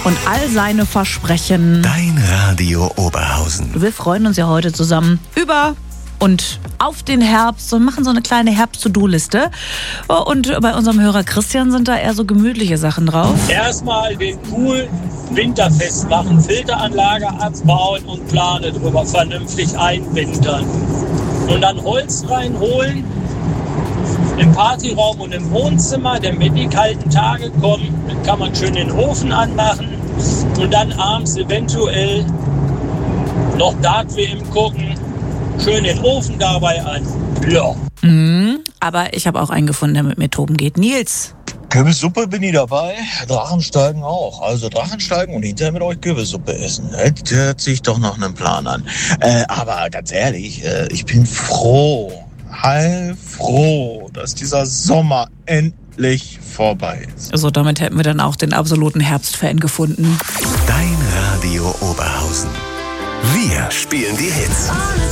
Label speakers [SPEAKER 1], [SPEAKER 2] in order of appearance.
[SPEAKER 1] und all seine Versprechen.
[SPEAKER 2] Dein Radio Oberhausen.
[SPEAKER 1] Wir freuen uns ja heute zusammen über und auf den Herbst und machen so eine kleine Herbst-To-Do-Liste. Und bei unserem Hörer Christian sind da eher so gemütliche Sachen drauf.
[SPEAKER 3] Erstmal den Pool winterfest machen, Filteranlage abbauen und Plane drüber vernünftig einwintern. Und dann Holz reinholen im Partyraum und im Wohnzimmer, denn wenn die kalten Tage kommen, dann kann man schön den Ofen anmachen und dann abends eventuell noch Dart-WM gucken, schön den Ofen dabei an. Ja.
[SPEAKER 1] Aber ich habe auch einen gefunden, der mit mir toben geht. Nils.
[SPEAKER 4] Kürbissuppe bin ich dabei, Drachensteigen auch. Also Drachensteigen und hinterher mit euch Kürbissuppe essen. Das hört sich doch nach einem Plan an. Aber ganz ehrlich, ich bin heilfroh, dass dieser Sommer endlich vorbei ist.
[SPEAKER 1] So, damit hätten wir dann auch den absoluten Herbstfan gefunden.
[SPEAKER 2] Dein Radio Oberhausen. Wir spielen die Hits.